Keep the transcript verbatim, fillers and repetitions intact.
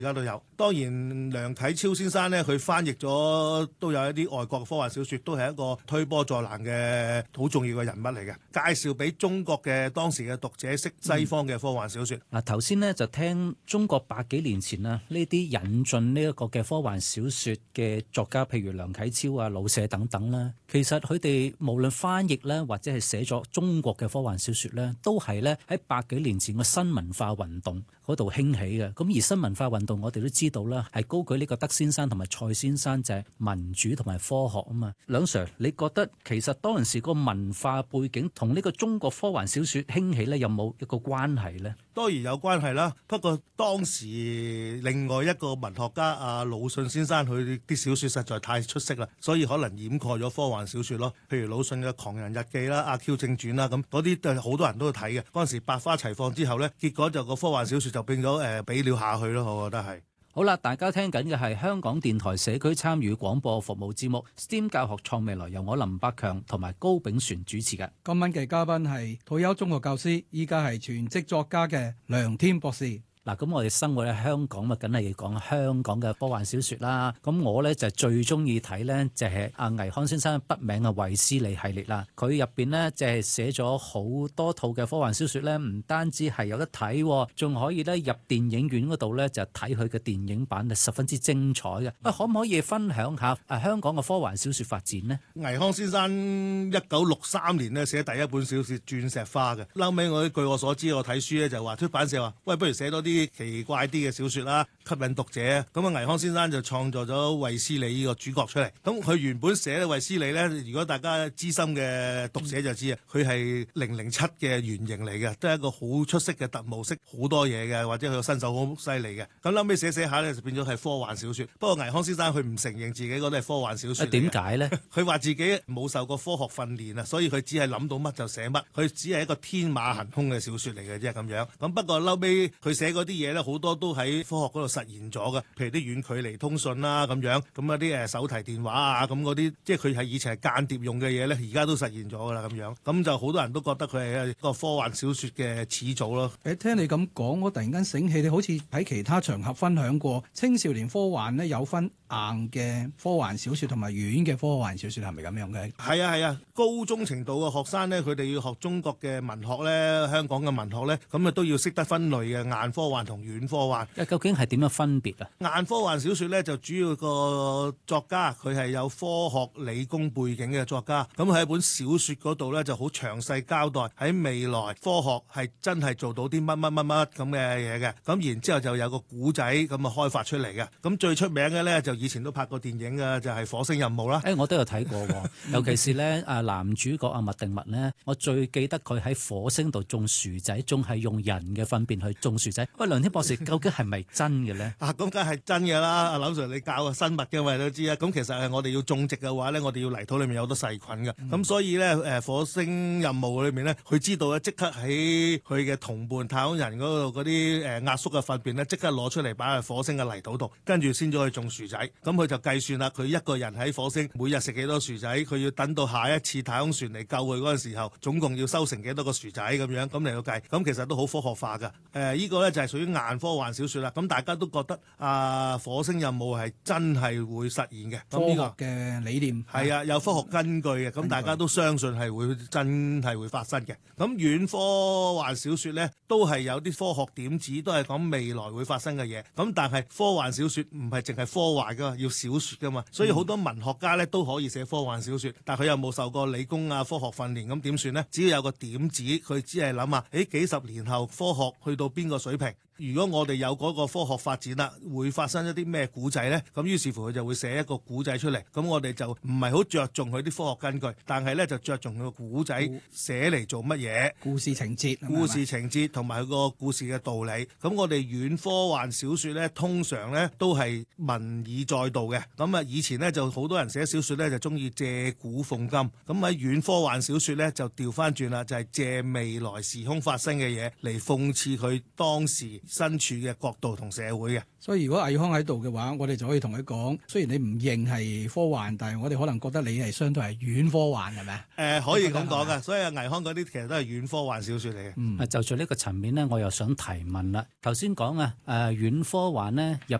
而家都有。當然梁啟超先生呢，佢翻譯咗都有一啲外國嘅科幻小說，都係一個推波助瀾嘅好重要嘅人物嚟嘅，介紹俾中國嘅當時嘅讀者識西方嘅科幻小說。 嗱、嗯，頭先呢就聽中國百幾年前啊呢啲引進呢一個嘅科幻小說嘅作家，譬如梁啟超啊、老舍等等啦，其實佢哋無論翻譯咧，或者係寫咗中國嘅科幻小說咧，都係咧喺百幾年前嘅新文化運動嗰度興起嘅。咁而新文化運動我哋都知道啦，係高舉呢個德先生同埋蔡先生就係民主同埋科學啊嘛。梁 Sir， 你覺得其實當陣時個文化背景同呢個中國科幻小說興起咧，有冇一個關係咧？ 當然有關係啦，不過當時另外一個文學家阿魯迅先生，佢啲小說實在太出色啦，所以可能掩蓋咗科幻小說咯。譬如魯迅嘅《狂人日記》啦、《阿 Q 正傳》啦，咁嗰啲都係好多人都睇嘅。嗰陣時百花齊放之後呢，結果就個科幻小說就變咗誒比了下去咯，我覺得係。 好啦，大家聽緊嘅係香港電台社區參與廣播服務節目 S T E A M 教學創未來，由我林百強同埋高炳璇主持嘅。 今晚嘅嘉賓係退休中學教師，依家係全職作家嘅梁天博士。 嗱，咁我哋生活喺香港，咪梗係要講香港嘅科幻小說啦。咁我咧就最中意睇咧，就係阿倪匡先生筆名嘅衛斯理系列啦。佢入邊呢，就係寫咗好多套嘅科幻小說咧，唔單止係有得睇，仲可以咧入電影院嗰度咧就睇佢嘅電影版，係十分之精彩嘅。啊，可唔可以分享下啊香港嘅科幻小說發展呢？ 倪匡先生一九六三年呢寫第一本小說《鑽石花》嘅，後尾我據我所知，我睇書咧就話出版社話，喂，不如寫多啲啲奇怪啲嘅小說啦，吸引讀者。咁啊，倪匡先生就創造咗衛斯理呢個主角出嚟。咁佢原本寫嘅衛斯理呢，如果大家資深嘅讀者就知啊，佢係零零七嘅原型嚟嘅，都係一個好出色嘅特務，識好多嘢嘅，或者佢個身手好犀利嘅。咁後尾寫寫下呢，就變咗係科幻小說。不過倪匡先生佢唔承認自己嗰啲係科幻小說。 點解呢？ 佢話自己冇受過科學訓練啊，所以佢只係諗到乜就寫乜，佢只係一個天馬行空嘅小說嚟嘅啫咁樣。咁不過後尾佢寫嗰啲嘢咧，好多都喺科學嗰度實現咗嘅，譬如啲遠距離通訊啦咁樣，咁嗰啲誒手提電話啊，咁嗰啲即係佢係以前係間諜用嘅嘢咧，而家都實現咗噶啦咁樣。咁就好多人都覺得佢係一個科幻小說嘅始祖咯。 誒，聽你咁講，我突然間醒起，你好似喺其他場合分享過青少年科幻呢，有分硬嘅科幻小說同埋軟嘅科幻小說，係咪咁樣嘅？ 係啊係啊，高中程度嘅學生呢，佢哋要學中國嘅文學咧，香港嘅文學咧，咁啊都要識得分類嘅硬科幻同軟科幻。 究竟係點樣分別啊？ 硬科幻小說咧就主要個作家佢係有科學理工背景嘅作家，咁喺本小說嗰度咧就好詳細交代喺未來科學係真係做到啲乜乜乜乜咁嘅嘢嘅，咁然之後就有個古仔咁啊開發出嚟嘅。咁最出名嘅咧就以前都拍過電影嘅，就係、是、火星任務啦。 誒、欸，我都有睇過，尤其是咧啊男主角阿麥定文咧，我最記得佢喺火星度種薯仔，仲係用人嘅糞便去種薯仔。喂，梁天博士，究竟係咪真嘅咧？ 啊，咁梗係真嘅啦！阿林 Sir 你教個生物嘅嘛都知啊。咁其實係我哋要種植嘅話咧，我哋要泥土裏面有好多細菌嘅。咁、嗯、所以咧誒火星任務裏面咧，佢知道咧即刻喺佢嘅同伴太空人嗰度嗰啲誒壓縮嘅糞便咧，即刻攞出嚟擺喺火星嘅泥土度，跟住先至去種薯仔。咁佢就計算啦，佢一個人喺火星每日食幾多薯仔，佢要等到下一次太空船嚟救佢嗰陣時候，總共要收成幾多個薯仔咁樣，咁嚟到計。咁其實都好科學化㗎。誒、呃，依、這個咧就係屬於硬科幻小說啦。咁大家都覺得啊，火星任務係真係會實現嘅。 科學嘅理念係啊，有科學根據嘅。咁大家都相信係會真係會發生嘅。咁軟科幻小說咧，都係有啲科學點子，都係講未來會發生嘅嘢。咁但係科幻小說唔係淨係科幻㗎嘛，要小說㗎嘛。所以好多文學家咧都可以寫科幻小說，但係佢又冇受過理工啊科學訓練，咁點算呢？只要有個點子，佢只係諗下，誒幾十年後科學去到邊個水平？如果我哋有嗰個科學發展啦，會發生一啲咩古仔呢？咁於是乎佢就會寫一個古仔出嚟。咁我哋就唔係好着重佢啲科學根據，但係咧就着重佢個古仔寫嚟做乜嘢？ 故事情節， 故事情節同埋佢個故事嘅道理。咁我哋軟科幻小說咧，通常咧都係文以載道嘅。咁啊，以前咧就好多人寫小說咧就中意借古諷今。咁喺軟科幻小說咧就調翻轉啦，就係借未來時空發生嘅嘢嚟諷刺佢當時身處嘅角度同社會嘅。 所以如果倪匡喺度嘅話，我哋就可以同佢講，雖然你唔認係科幻，但係我哋可能覺得你係相對係軟科幻，係咪啊？ 誒、呃、可以咁講噶，所以倪匡嗰啲其實都係軟科幻小説嚟嘅。 嗯，就住呢個層面咧，我又想提問啦。頭先講啊，誒軟科幻咧入